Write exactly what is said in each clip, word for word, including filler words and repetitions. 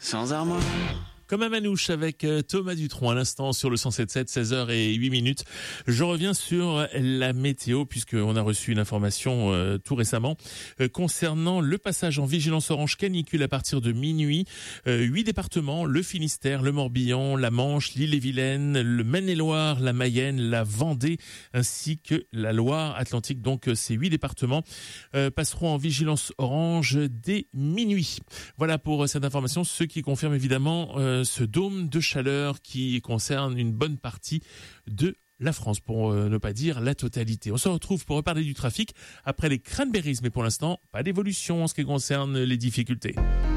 sans armoire. Comme à Manouche avec Thomas Dutronc à l'instant sur le cent sept virgule sept, seize heures zéro huit minutes. Je reviens sur la météo puisqu'on a reçu une information euh, tout récemment euh, concernant le passage en vigilance orange canicule à partir de minuit. Euh, huit départements, le Finistère, le Morbihan, la Manche, l'Ille-et-Vilaine, le Maine-et-Loire, la Mayenne, la Vendée ainsi que la Loire-Atlantique. Donc ces huit départements euh, passeront en vigilance orange dès minuit. Voilà pour cette information, ce qui confirme évidemment euh, ce dôme de chaleur qui concerne une bonne partie de la France, pour euh, ne pas dire la totalité. On se retrouve pour reparler du trafic après les cranberries, mais pour l'instant, pas d'évolution en ce qui concerne les difficultés.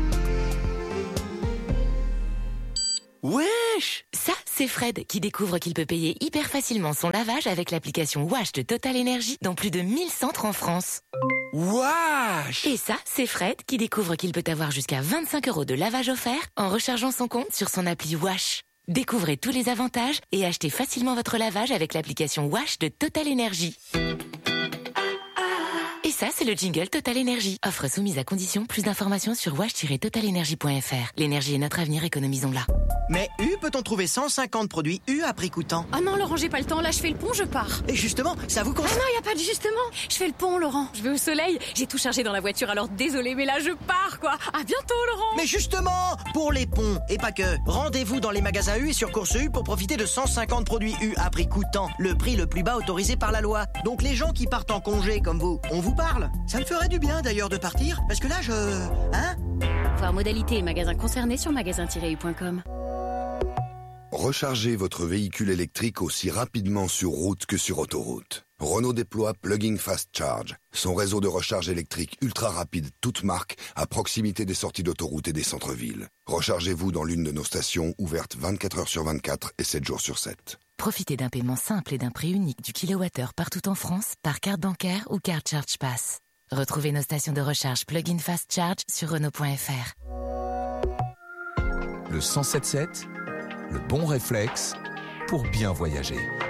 Wesh! Ça, c'est Fred qui découvre qu'il peut payer hyper facilement son lavage avec l'application Wash de Total Energy dans plus de mille centres en France. Wesh! Et ça, c'est Fred qui découvre qu'il peut avoir jusqu'à vingt-cinq euros de lavage offert en rechargeant son compte sur son appli Wash. Découvrez tous les avantages et achetez facilement votre lavage avec l'application Wash de Total Energy. Et ça, c'est le jingle Total Energy. Offre soumise à condition. Plus d'informations sur wash tiret total energy point f r. L'énergie est notre avenir, économisons-la. Mais U, peut-on trouver cent cinquante produits U à prix coûtant? Ah non, Laurent, j'ai pas le temps. Là, je fais le pont, je pars. Et justement, ça vous Ah concerne? non, y a pas de justement. Je fais le pont, Laurent. Je vais au soleil. J'ai tout chargé dans la voiture, alors désolé, mais là, je pars, quoi. À bientôt, Laurent. Mais justement, pour les ponts, et pas que, rendez-vous dans les magasins U et sur Course U pour profiter de cent cinquante produits U à prix coûtant. Le prix le plus bas autorisé par la loi. Donc les gens qui partent en congé comme vous, on vous parle? Ça me ferait du bien d'ailleurs de partir, parce que là, je... Hein? Voir modalité et magasins concernés sur magasin tiret u point com. Rechargez votre véhicule électrique aussi rapidement sur route que sur autoroute. Renault déploie Plug-in Fast Charge, son réseau de recharge électrique ultra rapide toute marque à proximité des sorties d'autoroute et des centres-villes. Rechargez-vous dans l'une de nos stations ouvertes vingt-quatre heures sur vingt-quatre et sept jours sur sept. Profitez d'un paiement simple et d'un prix unique du kilowattheure partout en France par carte bancaire ou carte Charge Pass. Retrouvez nos stations de recharge Plug-in Fast Charge sur Renault point f r. Le cent sept virgule sept, le bon réflexe pour bien voyager.